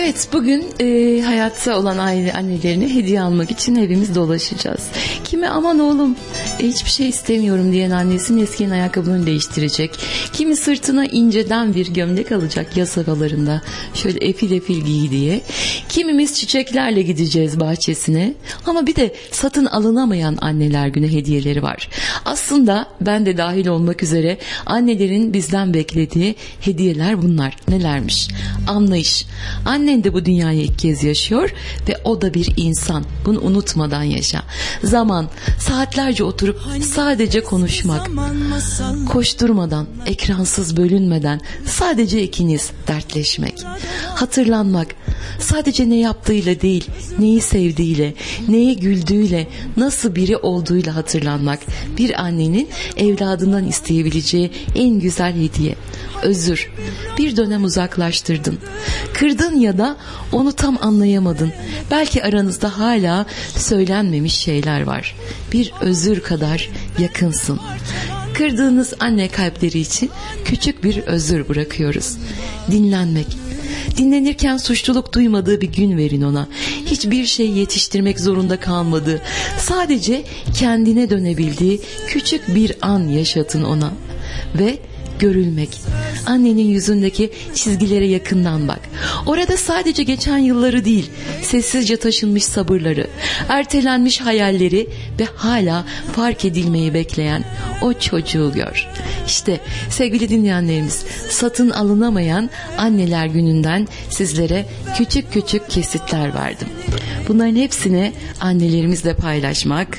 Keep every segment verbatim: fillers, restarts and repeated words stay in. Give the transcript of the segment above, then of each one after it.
Evet, bugün e, hayatta olan aile annelerine hediye almak için evimiz dolaşacağız. Kimi aman oğlum e, hiçbir şey istemiyorum diyen annesinin eskiyen ayakkabılarını değiştirecek. Kimi sırtına inceden bir gömlek alacak yaz havalarında şöyle efil efil giy diye. Kimimiz çiçeklerle gideceğiz bahçesine. Ama bir de satın alınamayan anneler günü hediyeleri var. Aslında ben de dahil olmak üzere annelerin bizden beklediği hediyeler bunlar. Nelermiş? Anlayış. Annen de bu dünyayı ilk kez yaşıyor ve o da bir insan. Bunu unutmadan yaşa. Zaman, saatlerce oturup sadece konuşmak, koşturmadan, ekransız bölünmeden, sadece ikiniz dertleşmek, hatırlanmak, sadece ne yaptığıyla değil, neyi sevdiğiyle, neye güldüğüyle, nasıl biri olduğuyla hatırlanmak, bir annenin evladından isteyebileceği en güzel hediye. Özür. Bir dönem uzaklaştırdın. Kırdın ya da onu tam anlayamadın. Belki aranızda hala söylenmemiş şeyler var. Bir özür kadar yakınsın. Kırdığınız anne kalpleri için küçük bir özür bırakıyoruz. Dinlenmek. Dinlenirken suçluluk duymadığı bir gün verin ona. Hiçbir şey yetiştirmek zorunda kalmadığı, sadece kendine dönebildiği küçük bir an yaşatın ona. Ve görülmek. Annenin yüzündeki çizgilere yakından bak. Orada sadece geçen yılları değil, sessizce taşınmış sabırları, ertelenmiş hayalleri ve hala fark edilmeyi bekleyen o çocuğu gör. İşte sevgili dinleyenlerimiz, satın alınamayan anneler gününden sizlere küçük küçük kesitler verdim. Bunların hepsini annelerimizle paylaşmak,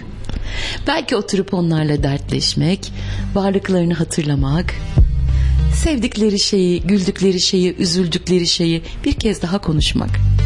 belki oturup onlarla dertleşmek, varlıklarını hatırlamak, sevdikleri şeyi, güldükleri şeyi, üzüldükleri şeyi bir kez daha konuşmak.